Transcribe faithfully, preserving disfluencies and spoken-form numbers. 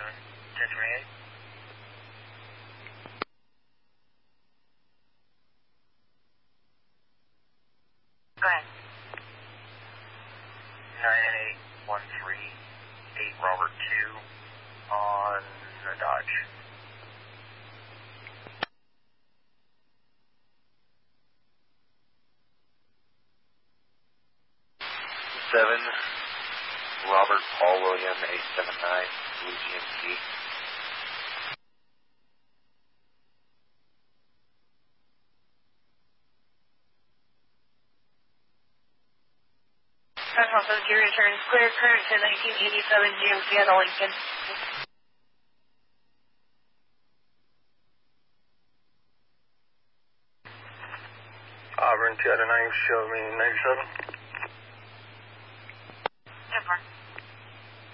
ten twenty-eight. Go ahead. nine eight one three eight Robert two on the Dodge. seven Robert Paul William eight seven nine Blue G M C. Also, your return is clear current to nineteen eighty-seven G M C at Lincoln. Auburn two out of nine, show me ninety-seven. ten four.